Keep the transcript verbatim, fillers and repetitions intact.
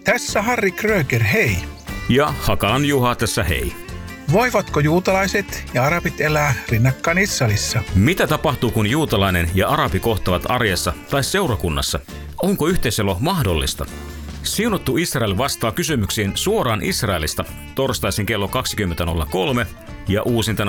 Tässä Harri Kröger, hei. Ja Hakalan Juha tässä hei. Voivatko juutalaiset ja arabit elää rinnakkain Israelissa? Mitä tapahtuu, kun juutalainen ja arabi kohtavat arjessa tai seurakunnassa? Onko yhteiselo mahdollista? Siunattu Israel vastaa kysymyksiin suoraan Israelista torstaisin kello kaksikymmentä nolla kolme ja uusintana